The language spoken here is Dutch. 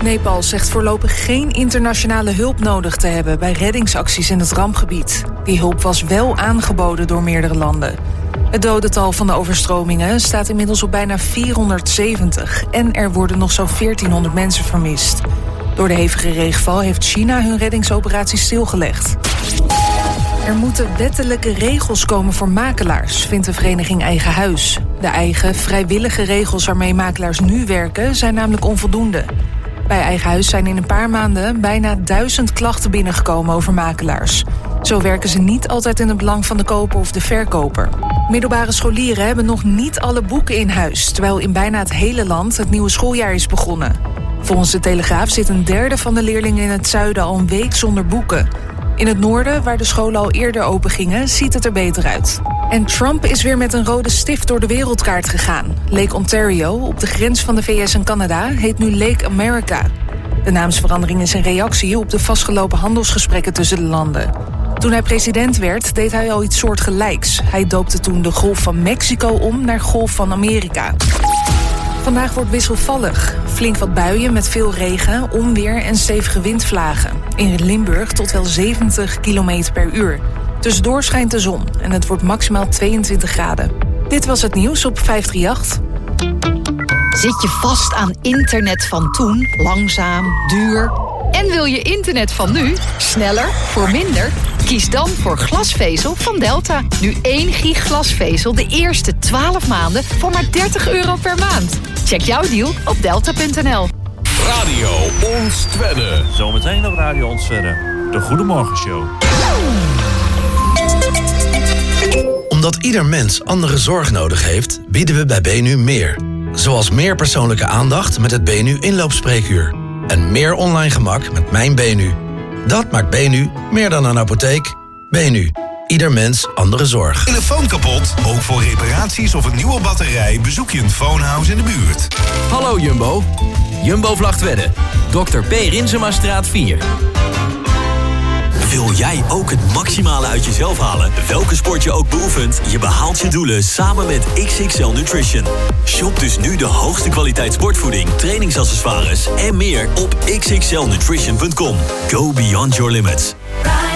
Nepal zegt voorlopig geen internationale hulp nodig te hebben bij reddingsacties in het rampgebied. Die hulp was wel aangeboden door meerdere landen. Het dodental van de overstromingen staat inmiddels op bijna 470 en er worden nog zo'n 1400 mensen vermist. Door de hevige regenval heeft China hun reddingsoperatie stilgelegd. Er moeten wettelijke regels komen voor makelaars, vindt de vereniging Eigen Huis. De eigen, vrijwillige regels waarmee makelaars nu werken zijn namelijk onvoldoende. Bij Eigen Huis zijn in een paar maanden bijna 1000 klachten binnengekomen over makelaars. Zo werken ze niet altijd in het belang van de koper of de verkoper. Middelbare scholieren hebben nog niet alle boeken in huis, terwijl in bijna het hele land het nieuwe schooljaar is begonnen. Volgens de Telegraaf zit een derde van de leerlingen in het zuiden al een week zonder boeken. In het noorden, waar de scholen al eerder open gingen, ziet het er beter uit. En Trump is weer met een rode stift door de wereldkaart gegaan. Lake Ontario, op de grens van de VS en Canada, heet nu Lake America. De naamsverandering is een reactie op de vastgelopen handelsgesprekken tussen de landen. Toen hij president werd, deed hij al iets soortgelijks. Hij doopte toen de Golf van Mexico om naar Golf van Amerika. Vandaag wordt wisselvallig. Flink wat buien met veel regen, onweer en stevige windvlagen. In Limburg tot wel 70 km per uur. Tussendoor schijnt de zon en het wordt maximaal 22 graden. Dit was het nieuws op 538. Zit je vast aan internet van toen? Langzaam, duur? En wil je internet van nu? Sneller, voor minder? Kies dan voor glasvezel van Delta. Nu 1 gig glasvezel de eerste 12 maanden voor maar €30 per maand. Check jouw deal op delta.nl. Radio Ons Twente. Zometeen op Radio Ons Twente. De Goedemorgenshow. Omdat ieder mens andere zorg nodig heeft, bieden we bij Benu meer. Zoals meer persoonlijke aandacht met het Benu inloopspreekuur. En meer online gemak met Mijn Benu. Dat maakt Benu meer dan een apotheek. Benu. Ieder mens andere zorg. Telefoon kapot? Ook voor reparaties of een nieuwe batterij bezoek je een phonehouse in de buurt. Hallo Jumbo. Jumbo Vlagtwedde. Dr. P. Rinsemastraat 4. Wil jij ook het maximale uit jezelf halen? Welke sport je ook beoefent, je behaalt je doelen samen met XXL Nutrition. Shop dus nu de hoogste kwaliteit sportvoeding, trainingsaccessoires en meer op xxlnutrition.com. Go beyond your limits.